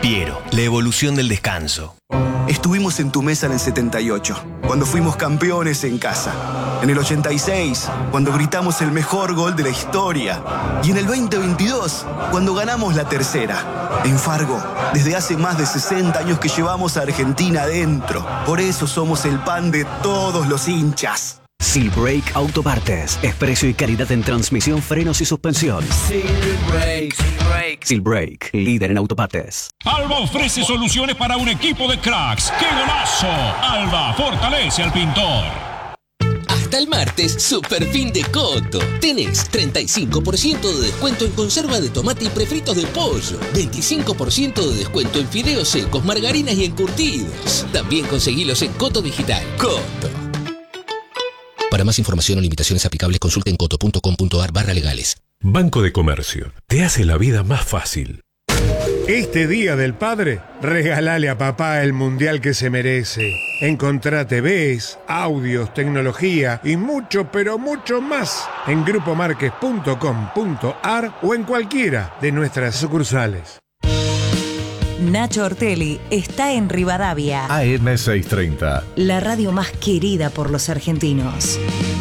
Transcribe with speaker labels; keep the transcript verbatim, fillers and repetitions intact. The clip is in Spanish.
Speaker 1: Piero, la evolución del descanso.
Speaker 2: Estuvimos en tu mesa en el setenta y ocho, cuando fuimos campeones en casa. En el ochenta y seis, cuando gritamos el mejor gol de la historia. Y en el veinte veintidós, cuando ganamos la tercera. En Fargo, desde hace más de sesenta años que llevamos a Argentina adentro. Por eso somos el pan de todos los hinchas.
Speaker 3: Silbrake Autopartes. Es precio y calidad en transmisión, frenos y suspensión.
Speaker 4: Silbrake. Silbrake.
Speaker 3: Silbrake, líder en autopartes.
Speaker 5: Alba ofrece soluciones para un equipo de cracks. ¡Qué golazo! Alba fortalece al pintor.
Speaker 6: Hasta el martes, super fin de Coto. Tenés treinta y cinco por ciento de descuento en conserva de tomate y prefritos de pollo. veinticinco por ciento de descuento en fideos secos, margarinas y encurtidos. También conseguilos en Coto Digital. Coto. Para más información o limitaciones aplicables, consulten coto punto com punto ar barra legales.
Speaker 7: Banco de Comercio. Te hace la vida más fácil.
Speaker 8: Este Día del Padre, regálale a papá el mundial que se merece. Encontrá T Vs, audios, tecnología y mucho, pero mucho más en grupo marques punto com punto ar o en cualquiera de nuestras sucursales.
Speaker 9: Nacho Ortelli está en Rivadavia.
Speaker 10: A M seiscientos treinta.
Speaker 9: La radio más querida por los argentinos.